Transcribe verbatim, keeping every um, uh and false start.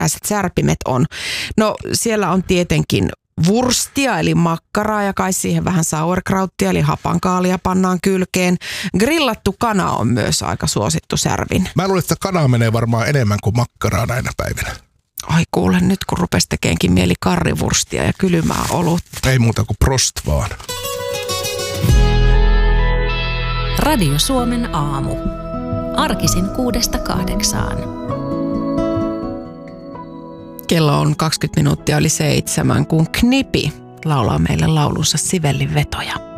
alkuperäiset särpimet on. No siellä on tietenkin wurstia eli makkaraa ja kai siihen vähän sauerkrauttia eli hapankaalia pannaan kylkeen. Grillattu kana on myös aika suosittu särvin. Mä luulen, että kanaa menee varmaan enemmän kuin makkaraa näinä päivinä. Ai kuule, nyt kun rupesi tekeenkin mieli karrivurstia ja kylmää olutta. Ei muuta kuin prost vaan. Radio Suomen aamu. Arkisin kuudesta kahdeksaan. Kello on kaksikymmentä minuuttia yli seitsemän, kun Knipi laulaa meille laulunsa Sivellin vetoja.